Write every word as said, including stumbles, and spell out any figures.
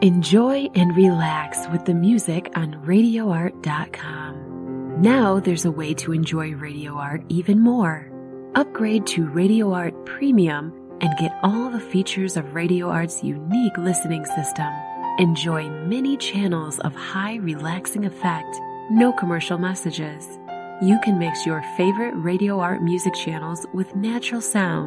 Enjoy and relax with the music on radio art dot com. Now there's a way to enjoy Radio Art even more. Upgrade to Radio Art Premium and get all the features of Radio Art's unique listening system. Enjoy many channels of high relaxing effect, no commercial messages. You can mix your favorite Radio Art music channels with natural sound